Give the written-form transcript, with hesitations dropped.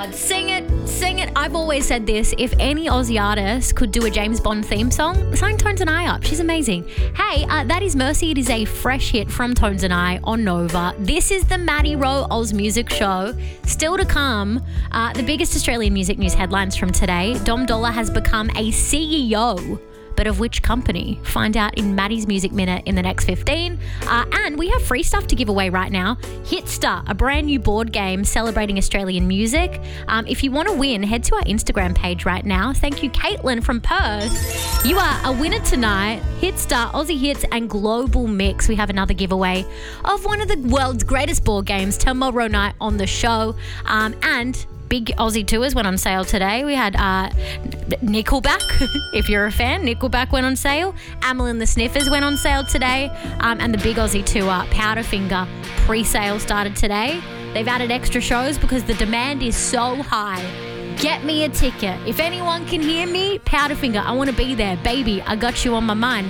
God, sing it. I've always said this. If any Aussie artist could do a James Bond theme song, sign Tones and I up. She's amazing. Hey, that is Mercy. It is a fresh hit from Tones and I on Nova. This is the Maddie Rowe Oz Music Show. Still to come, the biggest Australian music news headlines from today. Dom Dolla has become a CEO. But of which company? Find out in Maddie's Music Minute in the next 15. And we have free stuff to give away right now. Hitstar, a brand new board game celebrating Australian music. If you want to win, head to our Instagram page right now. Thank you, Caitlin from Perth. You are a winner tonight. Hitstar, Aussie Hits and Global Mix. We have another giveaway of one of the world's greatest board games tomorrow night on the show. And big Aussie tours went on sale today. We had Nickelback, if you're a fan. Nickelback went on sale. Amyl and the Sniffers went on sale today. And the big Aussie tour, Powderfinger, pre-sale started today. They've added extra shows because the demand is so high. Get me a ticket. If anyone can hear me, Powderfinger, I want to be there. Baby, I got you on my mind.